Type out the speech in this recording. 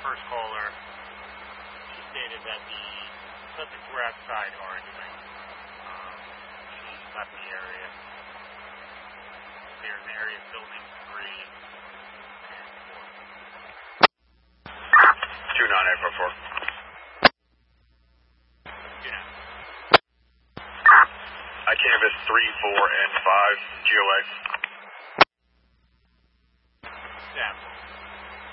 first caller, she stated that the subjects were outside arguing. She left the area. They're in the area of building 3 and 4. 29844. I canvas 3, 4, and 5, GOA. Yeah.